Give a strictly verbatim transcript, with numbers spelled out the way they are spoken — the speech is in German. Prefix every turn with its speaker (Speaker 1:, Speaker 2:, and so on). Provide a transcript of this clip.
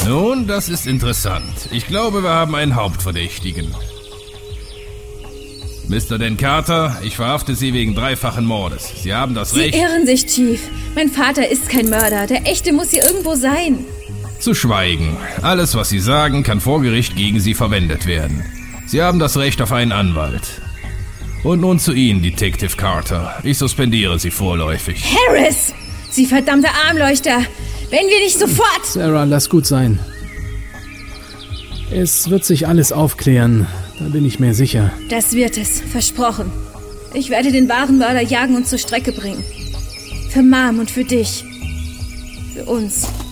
Speaker 1: Nun, das ist interessant. Ich glaube, wir haben einen Hauptverdächtigen. Mister Dan Carter, ich verhafte Sie wegen dreifachen Mordes. Sie haben das
Speaker 2: Sie
Speaker 1: Recht...
Speaker 2: Sie irren sich, Chief. Mein Vater ist kein Mörder. Der Echte muss hier irgendwo sein.
Speaker 1: Zu schweigen. Alles, was Sie sagen, kann vor Gericht gegen Sie verwendet werden. Sie haben das Recht auf einen Anwalt. Und nun zu Ihnen, Detective Carter. Ich suspendiere Sie vorläufig.
Speaker 2: Harris! Sie verdammte Armleuchter! Wenn wir nicht sofort...
Speaker 3: Sarah, lass gut sein. Es wird sich alles aufklären, da bin ich mir sicher.
Speaker 2: Das wird es, versprochen. Ich werde den wahren Mörder jagen und zur Strecke bringen. Für Mom und für dich. Für uns.